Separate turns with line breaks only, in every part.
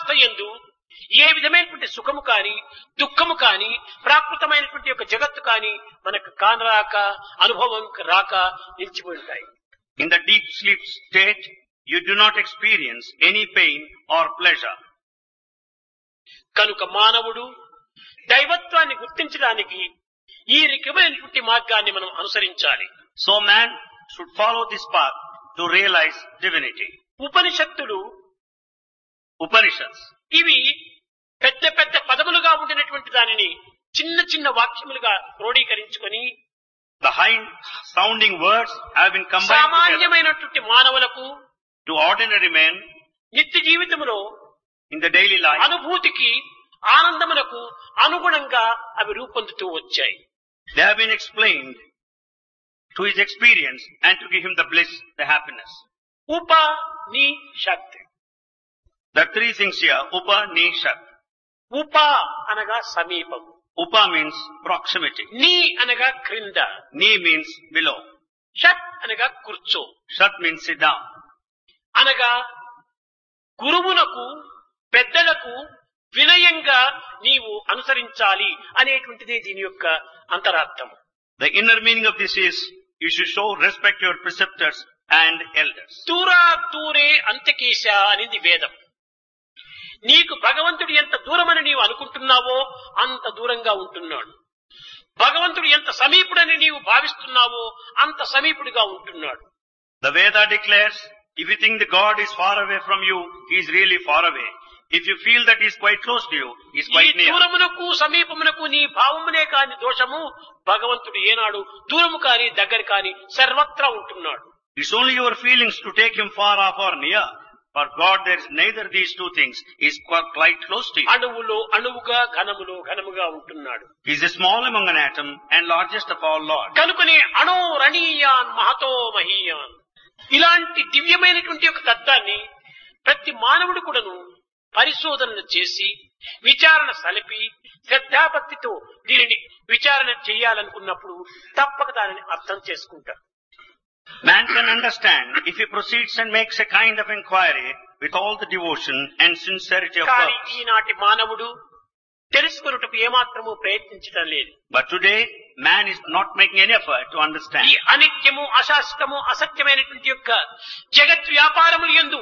అవస్థ యందు ఏ విధమైనటువంటి సుఖము కాని దుఃఖము కాని ప్రాకృతమైనటువంటి యొక్క జగత్తు కాని మనకు కానరాక అనుభవం రాక నిలిచిపోయి ఉంటాయి.
In the deep sleep state, you do not experience any pain or pleasure.
కనుక మానవుడు దైవత్వాన్ని గుర్తించడానికి ఈ రకమైనటువంటి మార్గాన్ని మనం అనుసరించాలి.
So man should follow this path to realize divinity.
ఉపనిషత్తులు
Upanishads,
ఇవి పెద్ద పెద్ద పదములుగా ఉండినటువంటి దానిని చిన్న చిన్న వాక్యములుగా క్రోడీకరించుకొని
the high sounding words have been combined together.
సామాన్యమైనటువంటి మానవులకు
To ordinary men
నిత్య జీవితంలో
in the daily life,
అనుభూతికి ఆనందములకు అనుగుణంగా అవి రూపొందుతూ వచ్చాయి.
they have been explained to his experience and to give him the bliss, the happiness.
ఉప ని sheath.
The three things here, Upanishad.
ఉప అనగా సమీపం,
Upa means proximity.
ని అనగా క్రింద,
Ni means below.
షత్ అనగా కూర్చో,
Shat means sit down.
అనగా గురువునకు పెద్దలకు వినయంగా నీవు అనుసరించాలి అనేటువంటిదే దీని యొక్క అంతరార్థం.
The inner meaning of this is, you should show respect to your preceptors and elders.
దూరా దూరే అంతకేశ అనేది వేదం. నీకు భగవంతుడు ఎంత దూరమని నీవు అనుకుంటున్నావో అంత దూరంగా ఉంటున్నాడు. భగవంతుడు ఎంత సమీపుడని నీవు భావిస్తున్నావో అంత సమీపుడిగా ఉంటున్నాడు.
The Veda declares, if you think the God is far away from you, he is really far away. If you feel that he is quite close to you, he is
ఈ
quite near.
దూరమునకు సమీపమునకు నీ భావమునే కాని దోషము, భగవంతుడు ఏనాడు దూరము కాని దగ్గర కాని సర్వత్రా ఉంటున్నాడు.
It's only your feelings to take him far off or near. For God, there is neither these two things. He is quite close to you.
అణువులో అణువుగా ఘనములో ఘనముగా ఉంటున్నాడు.
He is the small among an atom and largest of all Lord.
కనుకనే అణో రణీయాన్ మహతో మహీయాన్, ఇలాంటి దివ్యమైనటువంటి ఒక తత్వాన్ని ప్రతి మానవుడు కూడాను పరిశోధనలు చేసి విచారణ సలిపి శ్రద్ధాభక్తితో దీనిని విచారణ చేయాలనుకున్నప్పుడు తప్పక దానిని అర్థం చేసుకుంటారు.
Man can understand if he proceeds and makes a kind of inquiry with all the devotion and sincerity of
కానీ
purpose.
ఈనాటి మానవుడు తెలుసుకొనుటకు ఏమాత్రము ప్రయత్నించడం లేదు.
But today, man is not making any effort to understand.
ఈ అనిత్యము అశాశ్వతము అసత్యమైనటువంటి యొక్క జగత్ వ్యాపారములు యందు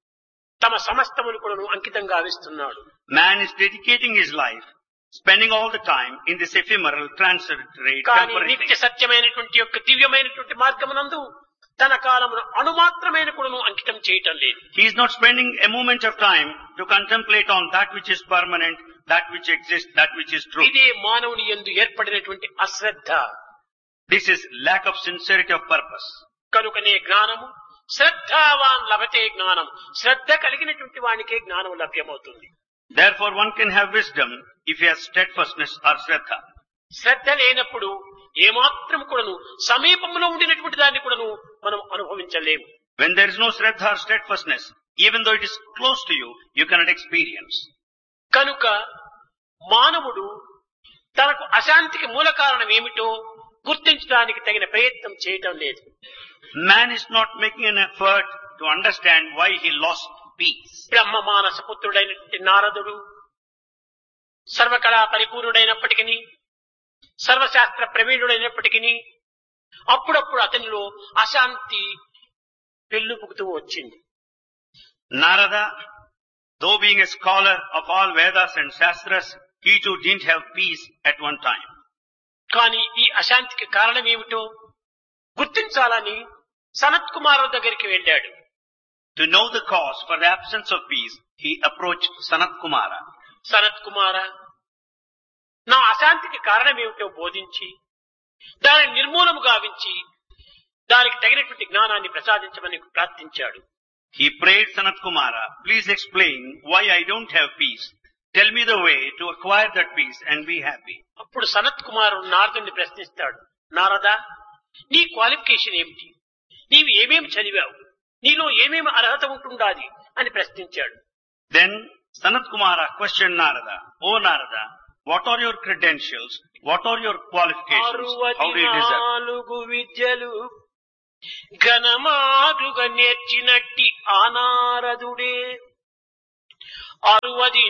తమ సమస్తమును కూడాను అంకితం గావిస్తున్నాడు.
Man is dedicating his life, spending all the time in this ephemeral, transitory,
కానీ
temporary
నిత్య
thing.
సత్యమైనటువంటి యొక్క దివ్యమైనటువంటి మార్గమునందు తన కాలమును అణుమాత్రమైన కూడాను అంకితం చేయటం లేదు.
He is not spending a moment of time to contemplate on that which is permanent, that which exists, that which is true.
ఇదే మానవుని యందు ఏర్పడినటువంటి అశ్రద్ధ.
This is lack of sincerity of purpose.
కనుకనే జ్ఞానము శ్రద్ధావాన్ లభతే జ్ఞానం, శ్రద్ధ కలిగినటువంటి వానికే జ్ఞానం లభ్యమవుతుంది.
Therefore, one can have wisdom if he has steadfastness or shraddha.
శ్రద్ధ లేనప్పుడు ఏమాత్రం కూడాను సమీపంలో ఉండినటువంటి దాన్ని కూడాను మనం అనుభవించలేము.
When there is no shraddha or steadfastness, even though it is close to you, you cannot experience.
కనుక మానవుడు తనకు అశాంతికి మూల కారణం ఏమిటో గుర్తించడానికి తగిన ప్రయత్నం చేయటం లేదు.
Man is not making an effort to understand why he lost peace.
బ్రహ్మ మానస పుత్రుడైనటువంటి నారదుడు సర్వకళా పరిపూర్ణుడైనప్పటికీ, సర్వశాస్త్ర ప్రవీణుడైనప్పటికీ అప్పుడప్పుడు అతనిలో అశాంతి పెళ్ళుపుకుతూ వచ్చింది.
Narada, though being a scholar of all Vedas and Shastras, he too didn't have peace at one time.
కానీ ఈ అశాంతికి కారణం ఏమిటో గుర్తించాలని సనత్ కుమారుల దగ్గరికి వెళ్ళాడు.
To know the cause for the absence of peace, he approached Sanat Kumara.
Sanath కుమార, నా అశాంతికి కారణం ఏమిటో బోధించి దానిని నిర్మూలము గావించి దానికి తగినటువంటి జ్ఞానాన్ని ప్రసాదించమని ప్రార్థించాడు.
He prayed Sanat Kumara, please explain why I don't have peace. Tell me the way to acquire that peace and be happy.
అప్పుడు సనత్ కుమారుడు నారదుని ప్రశ్నిస్తాడు. నారదా, నీ క్వాలిఫికేషన్ ఏమిటి? నీవు ఏమేమి చదివావు? నీలో ఏమేమి అర్హత ఉంటుండాలి అని ప్రశ్నించాడు.
Then Sanat Kumara questioned Narada, "O Narada, what are your credentials? What are your qualifications? How do you deserve?"
64 విద్యలు ఘనమారుగా నేర్చినట్టి ఆ నారదుడే అరువది